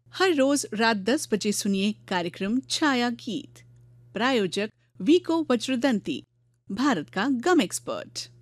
हर रोज रात 10 बजे सुनिए कार्यक्रम छाया गीत। प्रायोजक वीको वज्रदंती, भारत का गम एक्सपर्ट।